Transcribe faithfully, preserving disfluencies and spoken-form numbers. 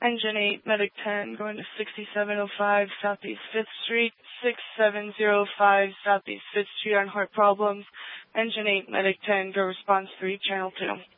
Engine eight, Medic ten, going to sixty-seven oh five Southeast fifth Street, six seven zero five Southeast fifth Street on heart problems. Engine eight, Medic ten, go response three, channel two.